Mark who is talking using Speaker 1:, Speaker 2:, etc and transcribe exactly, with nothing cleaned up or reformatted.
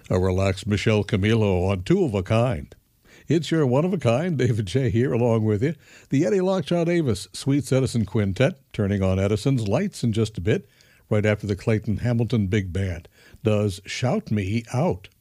Speaker 1: A relaxed Michelle Camilo on Two of a Kind. It's your one-of-a-kind, David J. here along with you. The Eddie Lockjaw Davis Sweets Edison Quintet, turning on Edison's lights in just a bit, right after the Clayton Hamilton Big Band, does Shout Me Out.